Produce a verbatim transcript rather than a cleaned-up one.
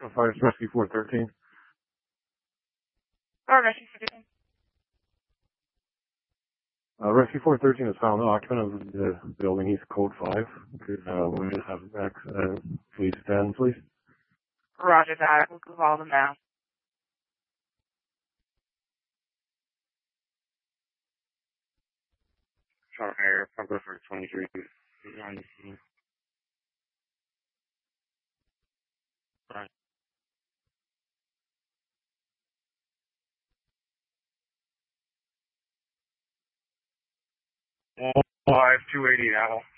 Five Rescue four thirteen. Or Rescue four thirteen. Uh, Rescue four thirteen has found the occupant of the building. He's code five. Uh, we just have back, uh, please stand, please. Roger that. We'll call them now. Sorry, I'll go for twenty-three. Right. Five two eighty now.